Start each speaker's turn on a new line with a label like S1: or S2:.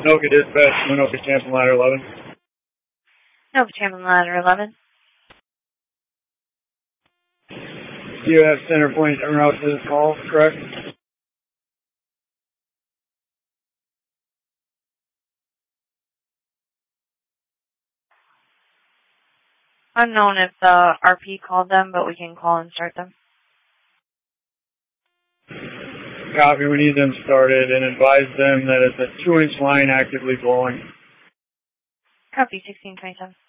S1: Anoka Dispatch, Anoka Champion Ladder 11.
S2: Nova Champion Ladder 11.
S1: You have center point en route to this call, correct?
S2: Unknown if the RP called them, but we can call and start them.
S1: Copy, we need them started and advise them that it's a 2-inch line actively blowing.
S2: Copy, 1627.